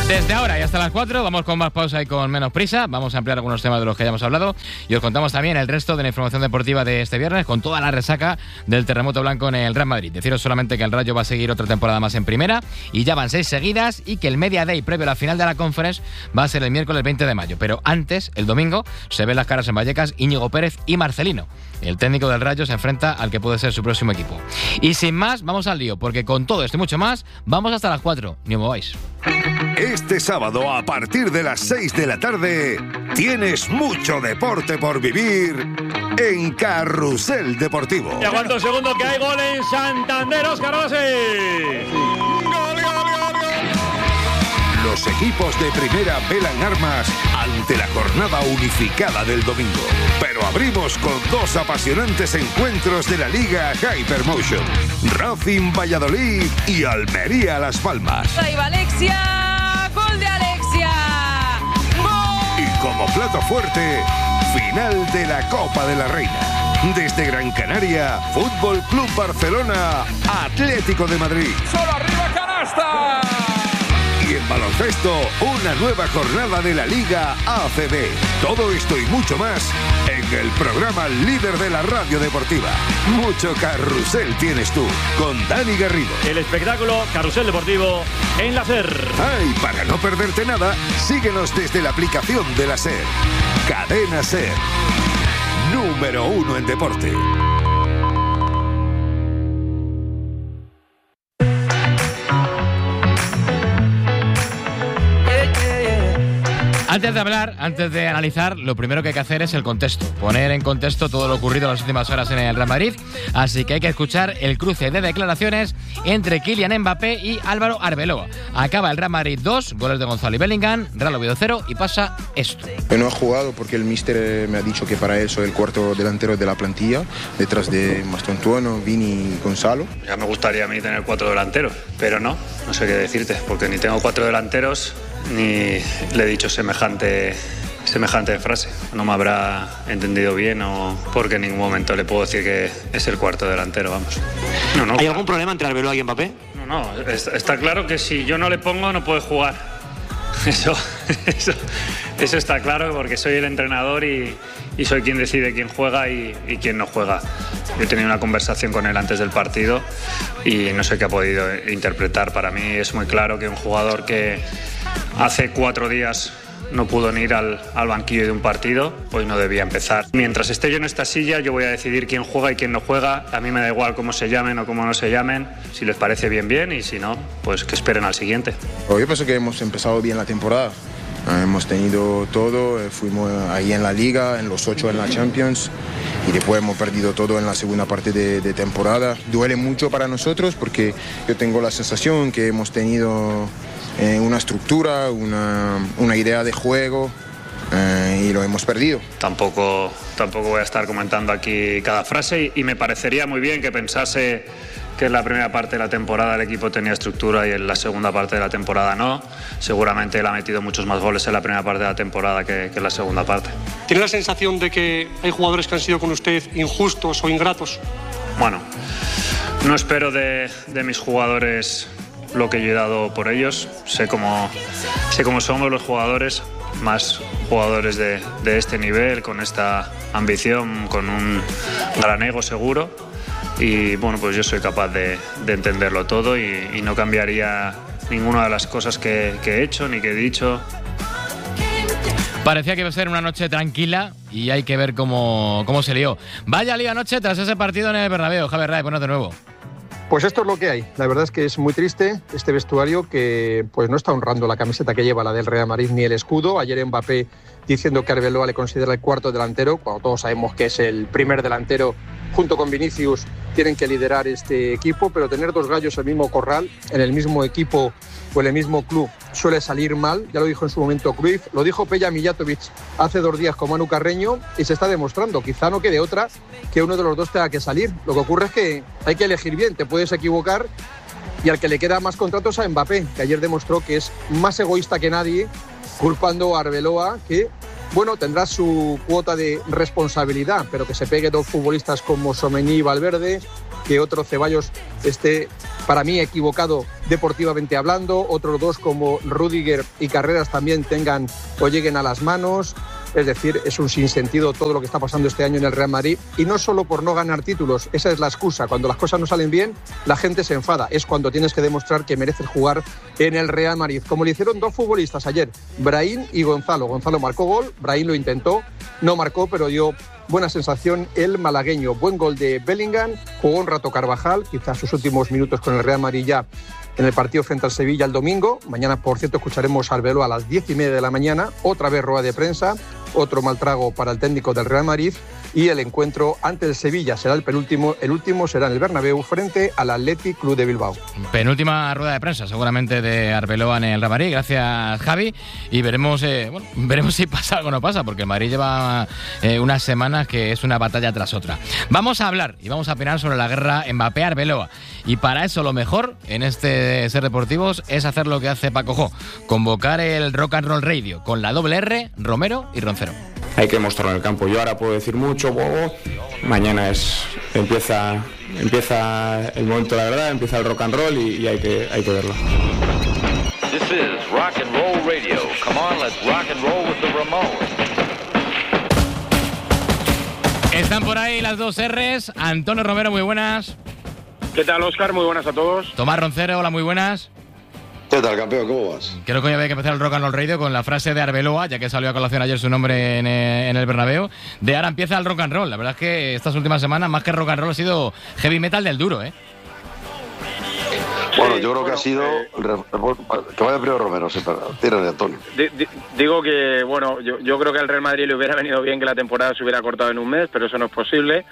Desde ahora y hasta las 4 vamos con más pausa y con menos prisa. Vamos a ampliar algunos temas de los que hayamos hablado y os contamos también el resto de la información deportiva de este viernes con toda la resaca del terremoto blanco en el Real Madrid. Deciros solamente que el Rayo va a seguir otra temporada más en primera y ya van 6 seguidas y que el Media Day previo a la final de la Conference va a ser el miércoles 20 de mayo. Pero antes, el domingo, se ven las caras en Vallecas Íñigo Pérez y Marcelino. El técnico del Rayo se enfrenta al que puede ser su próximo equipo. Y sin más, vamos al lío, porque con todo esto y mucho más, vamos hasta las 4. Ni os mováis. Este sábado, a partir de las 6 de la tarde, tienes mucho deporte por vivir en Carrusel Deportivo. Y aguanto un segundo que hay gol en Santander, Óscar Rossi. Los equipos de primera velan armas ante la jornada unificada del domingo. Pero abrimos con 2 apasionantes encuentros de la Liga Hypermotion. Racing Valladolid y Almería Las Palmas. Ahí va Alexia, gol de Alexia. ¡Gol! Y como plato fuerte, final de la Copa de la Reina. Desde Gran Canaria, Fútbol Club Barcelona, Atlético de Madrid. Solo arriba, canasta. Y en baloncesto, una nueva jornada de la Liga ACB. Todo esto y mucho más en el programa líder de la radio deportiva. Mucho carrusel tienes tú, con Dani Garrido. El espectáculo Carrusel Deportivo en la SER. Ay, para no perderte nada, síguenos desde la aplicación de la SER. Cadena SER. Número 1 en deporte. Antes de hablar, antes de analizar, lo primero que hay que hacer es el contexto. Poner en contexto todo lo ocurrido en las últimas horas en el Real Madrid. Así que hay que escuchar el cruce de declaraciones entre Kylian Mbappé y Álvaro Arbeloa. Acaba el Real Madrid 2, goles de Gonzalo y Bellingham, Real Oviedo 0 y pasa esto. Yo no he jugado porque el míster me ha dicho que para él soy el cuarto delantero de la plantilla, detrás de Mastroentuono, Vini y Gonzalo. Ya me gustaría a mí tener 4 delanteros, pero no sé qué decirte, porque ni tengo 4 delanteros ni le he dicho semejante frase. No me habrá entendido bien o porque en ningún momento le puedo decir que es el cuarto delantero, vamos. No, ¿Hay algún problema entre Arbeloa y Mbappé? No, está claro que si yo no le pongo no puede jugar. Eso está claro porque soy el entrenador y soy quien decide quién juega y quién no juega. Yo he tenido una conversación con él antes del partido y no sé qué ha podido interpretar. Para mí es muy claro que un jugador que hace 4 días no pudo ni ir al banquillo de un partido, hoy no debía empezar. Mientras esté yo en esta silla, yo voy a decidir quién juega y quién no juega. A mí me da igual cómo se llamen o cómo no se llamen. Si les parece bien, y si no, pues que esperen al siguiente. Yo pienso que hemos empezado bien la temporada. Hemos tenido todo, fuimos ahí en la Liga, en los 8 en la Champions y después hemos perdido todo en la segunda parte de temporada. Duele mucho para nosotros porque yo tengo la sensación que hemos tenido una estructura, una idea de juego y lo hemos perdido. Tampoco voy a estar comentando aquí cada frase y me parecería muy bien que pensase que en la primera parte de la temporada el equipo tenía estructura y en la segunda parte de la temporada no. Seguramente él ha metido muchos más goles en la primera parte de la temporada que en la segunda parte. ¿Tiene la sensación de que hay jugadores que han sido con usted injustos o ingratos? Bueno, no espero de mis jugadores lo que yo he dado por ellos. Sé cómo somos los jugadores, más jugadores de este nivel, con esta ambición, con un gran ego seguro. Y bueno, pues yo soy capaz de entenderlo todo y no cambiaría ninguna de las cosas que he hecho ni que he dicho. Parecía que iba a ser una noche tranquila y hay que ver cómo se lió. Vaya lío anoche tras ese partido en el Bernabéu. Javier Ray, ponte de nuevo. Pues esto es lo que hay. La verdad es que es muy triste este vestuario que pues no está honrando la camiseta que lleva, la del Real Madrid, ni el escudo. Ayer Mbappé diciendo que Arbeloa le considera el cuarto delantero, cuando todos sabemos que es el primer delantero. Junto con Vinicius tienen que liderar este equipo, pero tener 2 gallos en el mismo corral, en el mismo equipo o en el mismo club, suele salir mal. Ya lo dijo en su momento Cruyff, lo dijo Peja Mijatovic hace 2 días con Manu Carreño y se está demostrando. Quizá no quede otra que uno de los dos tenga que salir. Lo que ocurre es que hay que elegir bien, te puedes equivocar y al que le queda más contratos a Mbappé, que ayer demostró que es más egoísta que nadie, culpando a Arbeloa, que bueno, tendrá su cuota de responsabilidad, pero que se pegue 2 futbolistas como Tchouaméni y Valverde, que otro Ceballos esté, para mí, equivocado deportivamente hablando, otros dos como Rüdiger y Carreras también tengan o lleguen a las manos. Es decir, es un sinsentido todo lo que está pasando este año en el Real Madrid, y no solo por no ganar títulos, esa es la excusa. Cuando las cosas no salen bien, la gente se enfada, es cuando tienes que demostrar que mereces jugar en el Real Madrid, como le hicieron dos futbolistas ayer, Brahim y Gonzalo. Gonzalo marcó gol, Brahim lo intentó, no marcó, pero dio buena sensación el malagueño. Buen gol de Bellingham, jugó un rato Carvajal, quizás sus últimos minutos con el Real Madrid ya en el partido frente al Sevilla el domingo. Mañana, por cierto, escucharemos a Arbeloa a las 10:30 de la mañana, otra vez rueda de prensa, otro mal trago para el técnico del Real Madrid, y el encuentro ante el Sevilla será el penúltimo, el último será en el Bernabéu frente al Athletic Club de Bilbao. Penúltima rueda de prensa seguramente de Arbeloa en el Real Madrid. Gracias, Javi, y veremos si pasa algo o no pasa, porque el Madrid lleva unas semanas que es una batalla tras otra. Vamos a hablar y vamos a opinar sobre la guerra Mbappé-Arbeloa, y para eso lo mejor en este Ser Deportivos es hacer lo que hace Paco Jo, convocar el Rock and Roll Radio con la doble R, Romero y Roncero. Hay que mostrarlo en el campo. Yo ahora puedo decir mucho, mañana empieza el momento de la verdad, empieza el rock and roll y hay que verlo. This is Rock and Roll Radio. Come on, let's rock and roll with the Ramones. Están por ahí las dos R's. Antonio Romero, muy buenas. ¿Qué tal, Óscar? Muy buenas a todos. Tomás Roncero, hola, muy buenas. ¿Qué tal, campeón? ¿Cómo vas? Creo que hoy había que empezar el Rock and Roll Radio con la frase de Arbeloa, ya que salió a colación ayer su nombre en el Bernabéu, de ahora empieza el rock and roll. La verdad es que estas últimas semanas, más que rock and roll, ha sido heavy metal del duro, ¿eh? Bueno, yo creo que ha sido... Que vaya primero Romero, sí, pero tírale, Antonio. Digo que, bueno, yo creo que al Real Madrid le hubiera venido bien que la temporada se hubiera cortado en un mes, pero eso no es posible.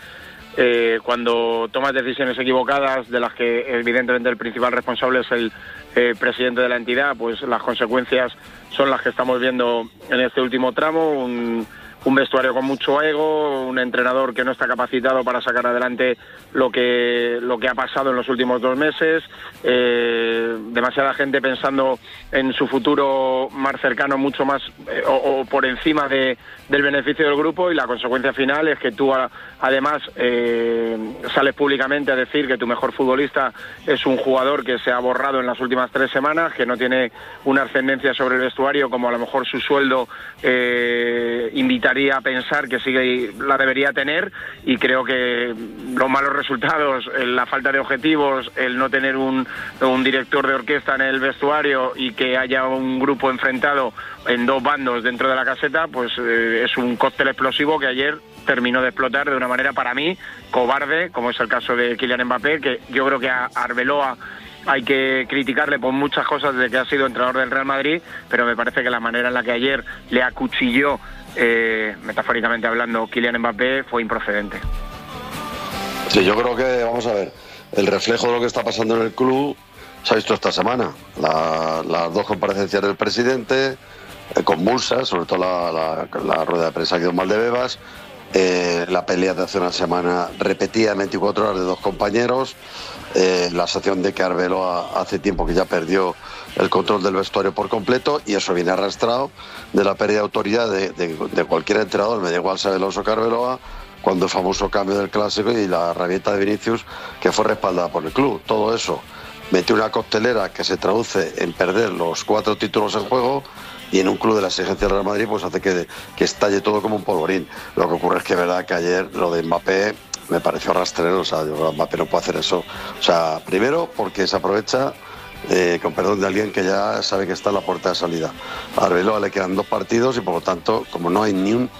Cuando tomas decisiones equivocadas, de las que evidentemente el principal responsable es el presidente de la entidad, pues las consecuencias son las que estamos viendo en este último tramo. Un vestuario con mucho ego, un entrenador que no está capacitado para sacar adelante lo que ha pasado en los últimos 2 meses, demasiada gente pensando en su futuro más cercano, mucho más o por encima del beneficio del grupo, y la consecuencia final es que tú además sales públicamente a decir que tu mejor futbolista es un jugador que se ha borrado en las últimas 3 semanas, que no tiene una ascendencia sobre el vestuario como a lo mejor su sueldo invitaría a pensar que sí la debería tener, y creo que los malos resultados, la falta de objetivos, el no tener un director de orquesta en el vestuario y que haya un grupo enfrentado en 2 bandos dentro de la caseta, pues es un cóctel explosivo que ayer terminó de explotar de una manera, para mí, cobarde, como es el caso de Kylian Mbappé, que yo creo que a Arbeloa hay que criticarle por muchas cosas desde que ha sido entrenador del Real Madrid, pero me parece que la manera en la que ayer le acuchilló, metafóricamente hablando, Kylian Mbappé fue improcedente. Sí, yo creo que, vamos a ver, el reflejo de lo que está pasando en el club se ha visto esta semana. Las 2 comparecencias del presidente, convulsas, sobre todo la rueda de prensa que dio Valdebebas, la pelea de hace una semana repetida en 24 horas de 2 compañeros, la sensación de que Arbeloa hace tiempo que ya perdió el control del vestuario por completo, y eso viene arrastrado de la pérdida de autoridad de cualquier entrenador, me da igual sea Alonso que Arbeloa, cuando el famoso cambio del Clásico y la rabieta de Vinicius, que fue respaldada por el club. Todo eso metió una coctelera que se traduce en perder los 4 títulos en juego, y en un club de la exigencia del Real Madrid pues hace que estalle todo como un polvorín. Lo que ocurre es que es verdad que ayer lo de Mbappé me pareció rastrero. O sea, Mbappé no puede hacer eso. O sea, primero porque se aprovecha, con perdón de alguien que ya sabe que está en la puerta de salida. A Arbeloa le quedan 2 partidos y por lo tanto, como no hay ni un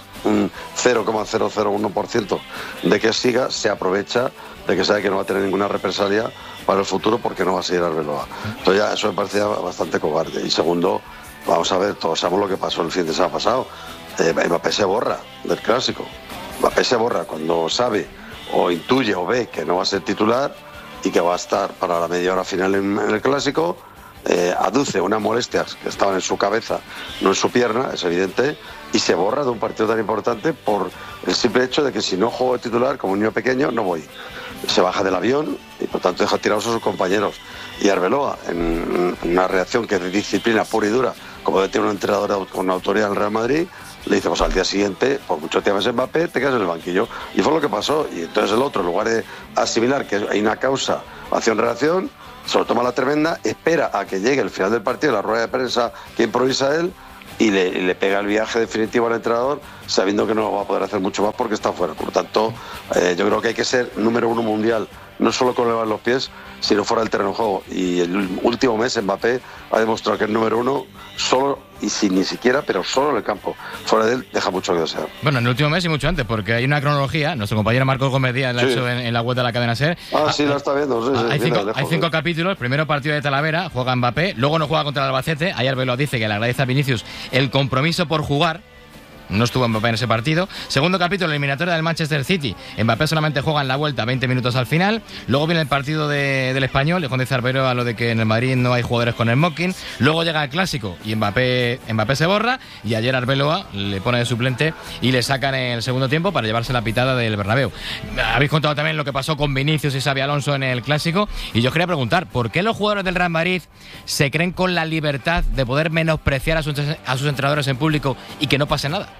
0,001% de que siga, se aprovecha de que sabe que no va a tener ninguna represalia para el futuro porque no va a seguir Arbeloa. Entonces ya eso me parecía bastante cobarde. Y segundo, vamos a ver, todos sabemos lo que pasó el fin de semana pasado. Mbappé se borra del Clásico. Mbappé se borra cuando sabe o intuye o ve que no va a ser titular y que va a estar para la media hora final en el Clásico. Aduce unas molestias que estaban en su cabeza, no en su pierna, es evidente, y se borra de un partido tan importante por el simple hecho de que si no juego de titular como un niño pequeño no voy. Se baja del avión y por tanto deja tirados a sus compañeros. Y Arbeloa, en una reacción que es de disciplina pura y dura, como debe tener un entrenador con autoridad en el Real Madrid, le dice, pues al día siguiente, por mucho te llames Mbappé, te quedas en el banquillo. Y fue lo que pasó. Y entonces el otro, en lugar de asimilar que hay una causa, acción-reacción, se lo toma la tremenda, espera a que llegue el final del partido, la rueda de prensa que improvisa él, y le pega el viaje definitivo al entrenador, sabiendo que no va a poder hacer mucho más porque está fuera. Por lo tanto, yo creo que hay que ser número 1 mundial, no solo con levar los pies, sino fuera del terreno de juego. Y el último mes Mbappé ha demostrado que es número 1 solo y sin ni siquiera, pero solo en el campo. Fuera de él deja mucho que desear. Bueno, en el último mes y mucho antes, porque hay una cronología, nuestro compañero Marcos Gómez Díaz la ha hecho en la web de la cadena SER. Sí, la está viendo. Sí, hay 5 capítulos. Primero partido de Talavera, juega Mbappé, luego no juega contra el Albacete. Ayer Velo dice que le agradece a Vinicius el compromiso por jugar. No estuvo Mbappé en ese partido. Segundo capítulo, eliminatoria del Manchester City. Mbappé solamente juega en la vuelta 20 minutos al final. Luego viene el partido del Español. Le contesta Arbero a lo de que en el Madrid no hay jugadores con el smoking. Luego llega el Clásico y Mbappé se borra. Y ayer Arbeloa le pone de suplente y le sacan en el segundo tiempo para llevarse la pitada del Bernabéu. Habéis contado también lo que pasó con Vinicius y Xabi Alonso en el Clásico. Y yo quería preguntar, ¿por qué los jugadores del Real Madrid se creen con la libertad de poder menospreciar a sus entrenadores en público y que no pase nada?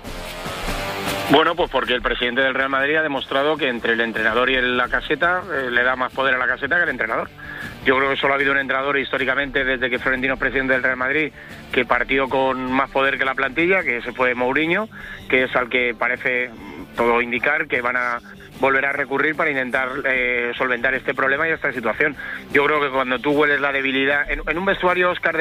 Bueno, pues porque el presidente del Real Madrid ha demostrado que entre el entrenador y la caseta le da más poder a la caseta que al entrenador. Yo creo que solo ha habido un entrenador históricamente desde que Florentino es presidente del Real Madrid que partió con más poder que la plantilla, que ese fue Mourinho, que es al que parece todo indicar que van a volver a recurrir para intentar solventar este problema y esta situación. Yo creo que cuando tú hueles la debilidad en un vestuario, Óscar,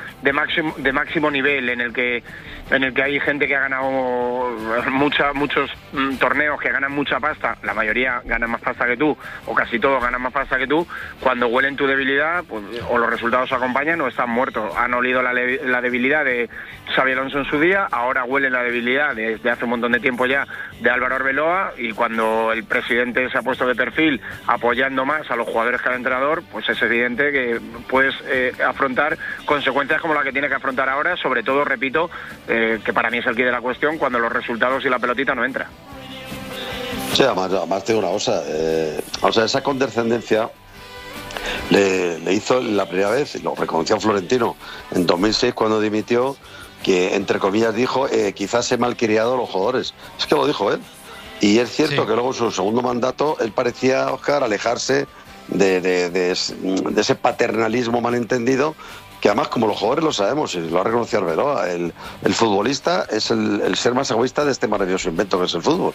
de máximo nivel, en el que hay gente que ha ganado muchos torneos, que ganan mucha pasta, la mayoría ganan más pasta que tú, o casi todos ganan más pasta que tú, cuando huelen tu debilidad, pues, o los resultados acompañan o están muertos. Han olido la debilidad de Xabi Alonso en su día, ahora huelen la debilidad desde hace un montón de tiempo ya de Álvaro Arbeloa, y cuando el presidente se ha puesto de perfil apoyando más a los jugadores que al entrenador, pues es evidente que puedes afrontar consecuencias como la que tiene que afrontar ahora, sobre todo, repito, que para mí es el quid de la cuestión, cuando los resultados y la pelotita no entran. Sí, además tengo una cosa, o sea, esa condescendencia le hizo la primera vez, y lo reconoció Florentino en 2006 cuando dimitió, que entre comillas dijo quizás he malcriado a los jugadores. Es que lo dijo él. Y es cierto que luego en su segundo mandato él parecía, Óscar, alejarse de ese paternalismo malentendido, que además, como los jugadores lo sabemos, y lo ha reconocido Arbeloa, el futbolista es el ser más egoísta de este maravilloso invento que es el fútbol,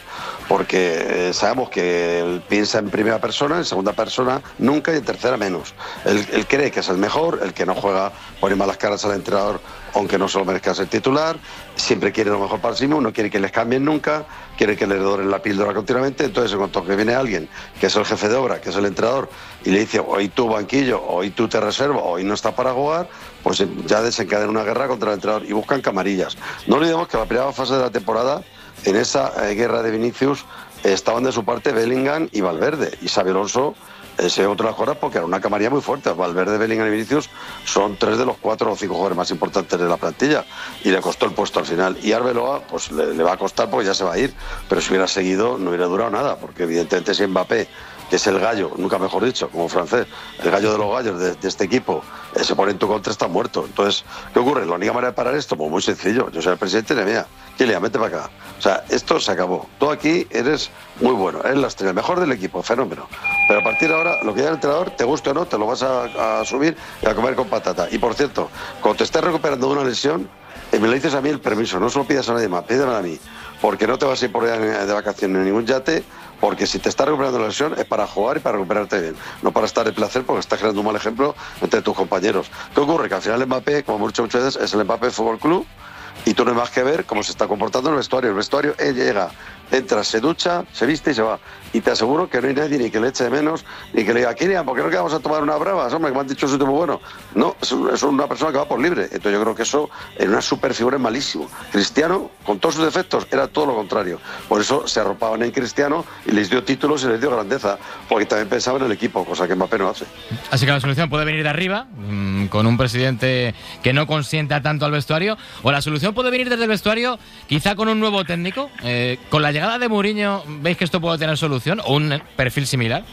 porque sabemos que él piensa en primera persona, en segunda persona nunca y en tercera menos. Él cree que es el mejor, el que no juega pone malas caras al entrenador aunque no se lo merezca ser titular, siempre quiere lo mejor para sí mismo, no quiere que les cambien nunca, quiere que le doren la píldora continuamente. Entonces, en cuanto que viene alguien que es el jefe de obra, que es el entrenador, y le dice hoy tú banquillo, hoy tú te reservo, hoy no está para jugar, pues ya desencadena una guerra contra el entrenador y buscan camarillas. No olvidemos que la primera fase de la temporada, en esa guerra de Vinicius, estaban de su parte Bellingham y Valverde, y Xabi Alonso se otra las cosas porque era una camarilla muy fuerte. Valverde, Bellingham y Vinicius son 3 de los 4 o 5 jugadores más importantes de la plantilla, y le costó el puesto al final. Y Arbeloa pues le va a costar porque ya se va a ir, pero si hubiera seguido no hubiera durado nada, porque evidentemente si Mbappé, que es el gallo, nunca mejor dicho, como francés, el gallo de los gallos de este equipo, se pone en tu contra, está muerto. Entonces, ¿qué ocurre? La única manera de parar esto, pues muy sencillo. Yo soy el presidente de mía. Kylian, vete para acá. O sea, esto se acabó. Tú aquí eres muy bueno, eres la estrella, el mejor del equipo, fenómeno. Pero a partir de ahora, lo que diga el entrenador, te guste o no, te lo vas a subir y a comer con patata. Y por cierto, cuando te estés recuperando de una lesión, me le dices a mí el permiso, no se lo pidas a nadie más, pídemelo a mí, porque no te vas a ir por ahí de vacaciones en ningún yate, porque si te estás recuperando la lesión es para jugar y para recuperarte bien, no para estar de placer, porque estás creando un mal ejemplo entre tus compañeros. ¿Qué ocurre? Que al final el Mbappé, como hemos dicho muchas veces, es el Mbappé Fútbol Club, y tú no hay más que ver cómo se está comportando en el vestuario. El vestuario, él llega, entra, se ducha, se viste y se va. Y te aseguro que no hay nadie ni que le eche de menos, ni que le diga, Kylian, ¿por qué no quedamos a tomar unas bravas? Hombre, que me han dicho un sitio muy bueno. No, es una persona que va por libre. Entonces yo creo que eso, en una superfigura, es malísimo. Cristiano, con todos sus defectos, era todo lo contrario. Por eso se arropaban en Cristiano y les dio títulos y les dio grandeza, porque también pensaba en el equipo, cosa que Mbappé no hace. Así que la solución puede venir de arriba, con un presidente que no consienta tanto al vestuario, o la solución puede venir desde el vestuario, quizá con un nuevo técnico. Con la llegada de Mourinho, ¿veis que esto puede tener solución o un perfil similar?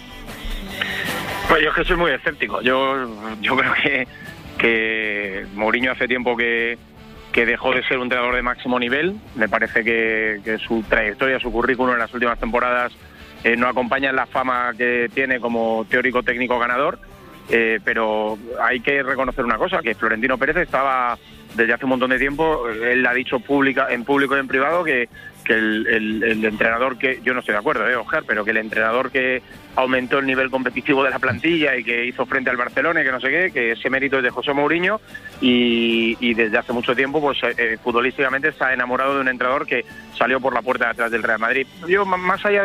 Pues yo es que soy muy escéptico. Yo creo que Mourinho hace tiempo que que dejó de ser un entrenador de máximo nivel. Me parece que su trayectoria, su currículum en las últimas temporadas no acompaña la fama que tiene como teórico técnico ganador, pero hay que reconocer una cosa, que Florentino Pérez estaba desde hace un montón de tiempo, él ha dicho en público y en privado que el entrenador que, yo no estoy de acuerdo, Oscar, pero que el entrenador que aumentó el nivel competitivo de la plantilla y que hizo frente al Barcelona y que no sé qué, que ese mérito es de José Mourinho, y desde hace mucho tiempo pues futbolísticamente está enamorado de un entrenador que salió por la puerta de atrás del Real Madrid. Yo, más allá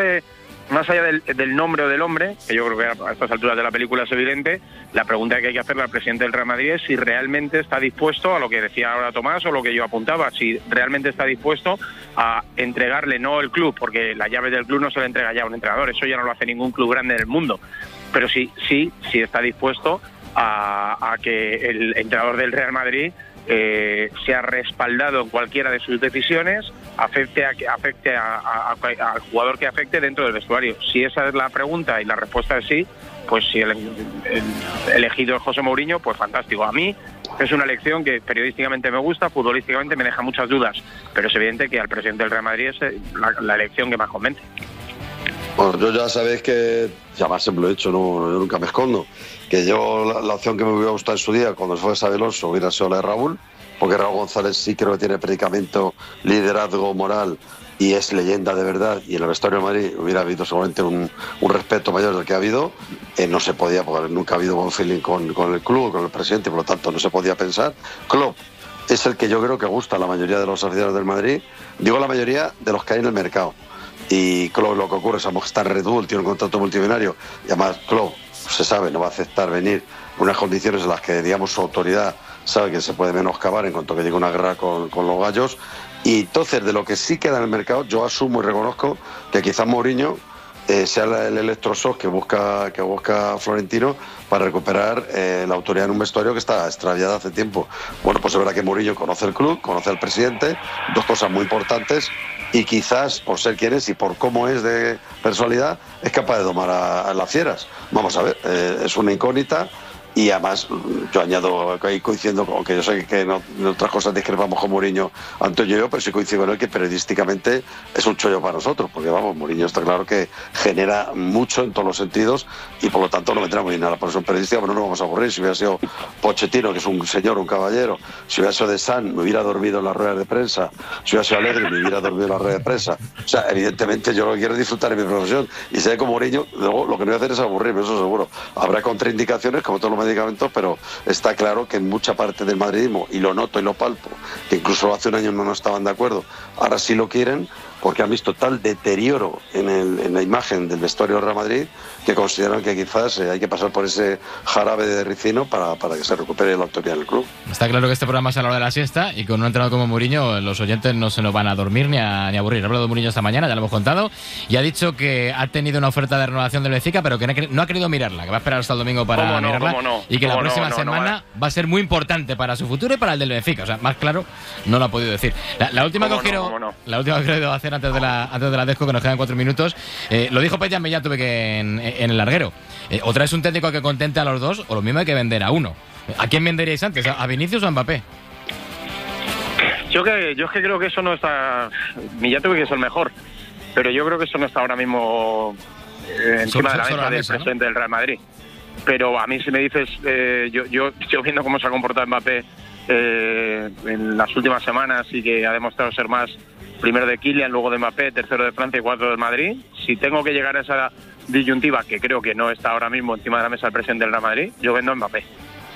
del nombre o del hombre, que yo creo que a estas alturas de la película es evidente, la pregunta que hay que hacerle al presidente del Real Madrid es si realmente está dispuesto a lo que decía ahora Tomás o lo que yo apuntaba, si realmente está dispuesto a entregarle, no el club, porque la llave del club no se le entrega ya a un entrenador, eso ya no lo hace ningún club grande del mundo, pero sí está dispuesto a que el entrenador del Real Madrid sea respaldado en cualquiera de sus decisiones, afecte al jugador que afecte dentro del vestuario. Si esa es la pregunta y la respuesta es sí, pues si el elegido es José Mourinho, pues fantástico. A mí es una elección que periodísticamente me gusta, futbolísticamente me deja muchas dudas, pero es evidente que al presidente del Real Madrid es la elección que más convence. Bueno, yo ya sabéis que, ya más siempre lo he dicho, no, yo nunca me escondo, que yo la opción que me hubiera gustado en su día cuando fue Xabi Alonso hubiera sido la de Raúl, porque Raúl González sí creo que tiene predicamento, liderazgo moral y es leyenda de verdad, y en el vestuario de Madrid hubiera habido seguramente un respeto mayor del que ha habido. No se podía, porque nunca ha habido buen feeling con el club, con el presidente, por lo tanto no se podía pensar. Klopp es el que yo creo que gusta a la mayoría de los aficionados del Madrid, digo la mayoría de los que hay en el mercado. Y Klopp, lo que ocurre es que está en Red Bull, tiene un contrato multimillonario, y además Klopp, se sabe, no va a aceptar venir en unas condiciones en las que, digamos, su autoridad sabe que se puede menoscabar en cuanto que llegue una guerra con los gallos. Y entonces, de lo que sí queda en el mercado, yo asumo y reconozco que quizás Mourinho sea el electroshock que busca Florentino para recuperar la autoridad en un vestuario que está extraviada hace tiempo. Bueno, pues es verdad que Mourinho conoce el club, conoce al presidente, dos cosas muy importantes, y quizás por ser quien es y por cómo es de personalidad es capaz de domar a las fieras. Vamos a ver, es una incógnita. Y además, yo añado, ahí coincidiendo, aunque yo sé que en otras cosas discrepamos con Mourinho, Antonio y yo, pero sí coincido en él que periodísticamente es un chollo para nosotros, porque vamos, Mourinho está claro que genera mucho en todos los sentidos y por lo tanto no vendrá muy nada por eso periodística, pero no nos vamos a aburrir. Si hubiera sido Pochettino, que es un señor, un caballero, si hubiera sido De San, me hubiera dormido en las ruedas de prensa, si hubiera sido Alegre, me hubiera dormido en las ruedas de prensa. O sea, evidentemente yo lo que quiero es disfrutar de mi profesión y sé que con Mourinho, luego lo que no voy a hacer es aburrirme, eso seguro. Habrá contraindicaciones, como todos los medicamentos, pero está claro que en mucha parte del madridismo, y lo noto y lo palpo, que incluso hace un año no estaban de acuerdo, ahora sí lo quieren, porque han visto tal deterioro en la imagen del vestuario del Real Madrid que consideran que quizás hay que pasar por ese jarabe de ricino para que se recupere la autoridad del club. Está claro que este programa es a la hora de la siesta y con un entrenador como Mourinho los oyentes no se nos van a dormir ni a aburrir. Ha hablado de Mourinho esta mañana, ya lo hemos contado, y ha dicho que ha tenido una oferta de renovación del Benfica, pero que no ha querido mirarla, que va a esperar hasta el domingo para mirarla, y que la próxima semana va a ser muy importante para su futuro y para el del Benfica. O sea, más claro no lo ha podido decir. La última que quiero hacer antes de la Desco, que nos quedan 4 minutos, lo dijo Pep Llambella, tuve que en el larguero. O traes un técnico que contente a los dos, o lo mismo hay que vender a uno. ¿A quién venderíais antes? ¿A Vinicius o a Mbappé? Yo es que creo que eso no está. Millatube que es el mejor, pero yo creo que eso no está ahora mismo encima de la mesa del presidente, ¿no?, del Real Madrid. Pero a mí, si me dices, yo viendo cómo se ha comportado Mbappé en las últimas semanas y que ha demostrado ser más primero de Kylian, luego de Mbappé, tercero de Francia y 4 del Madrid, si tengo que llegar a esa disyuntiva, que creo que no está ahora mismo encima de la mesa el presidente del Real Madrid, yo vendo a Mbappé.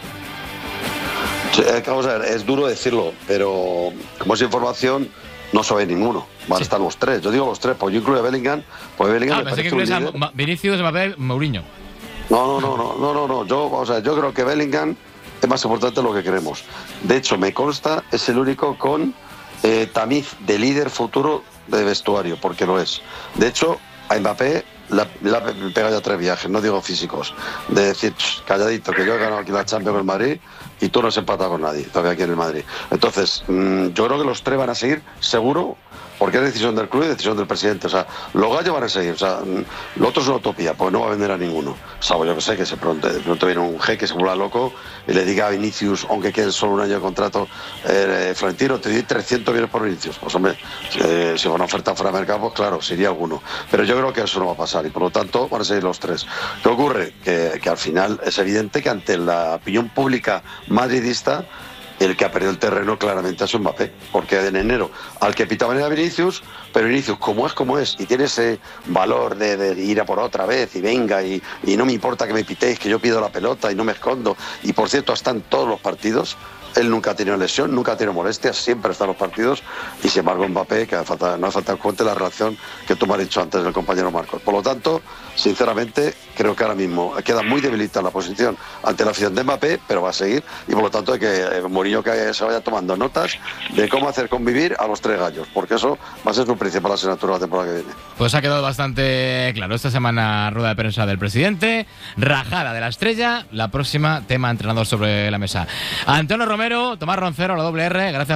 Sí, vamos a ver, es duro decirlo, pero como es información, no sabe ninguno. Van a estar los tres. Yo digo los tres, pues yo incluyo a Bellingham. Pues Bellingham pensé que incluyes a Vinicius, Mbappé, Mourinho. No. Yo creo que Bellingham es más importante de lo que queremos. De hecho, me consta, es el único con tamiz de líder futuro de vestuario, porque lo es. De hecho, a Mbappé le ha pegado ya 3 viajes, no digo físicos, de decir, calladito, que yo he ganado aquí la Champions en Madrid y tú no has empatado con nadie todavía aquí en el Madrid. Entonces, yo creo que los tres van a seguir seguro porque es decisión del club y decisión del presidente. O sea, los gallos van a seguir. O sea, lo otro es una utopía, pues no va a vender a ninguno. Salvo yo que sé, que de pronto viene un jeque que se vuelva loco y le diga a Vinicius, aunque quede solo un año de contrato, Florentino, te doy 300 millones por Vinicius. Pues hombre, si va una oferta fuera de mercado, pues claro, sería alguno. Pero yo creo que eso no va a pasar y por lo tanto van a seguir los tres. ¿Qué ocurre? Que al final es evidente que ante la opinión pública madridista, el que ha perdido el terreno claramente es Mbappé, porque en enero al que pitaban era Vinicius, pero Vinicius como es y tiene ese valor de ir a por otra vez y venga y no me importa que me pitéis, que yo pido la pelota y no me escondo, y por cierto está en todos los partidos. Él nunca ha tenido lesión, nunca ha tenido molestias, siempre está en los partidos, y sin embargo Mbappé, que no ha faltado en cuenta la relación que tú me has dicho antes del compañero Marcos. Por lo tanto, sinceramente, creo que ahora mismo queda muy debilitada la posición ante la afición de Mbappé, pero va a seguir, y por lo tanto hay que Mourinho que se vaya tomando notas de cómo hacer convivir a los tres gallos, porque eso va a ser su principal asignatura la temporada que viene. Pues ha quedado bastante claro. Esta semana rueda de prensa del presidente, rajada de la Estrella, la próxima tema entrenador sobre la mesa. Antonio Romero, Tomás Roncero, la doble R, gracias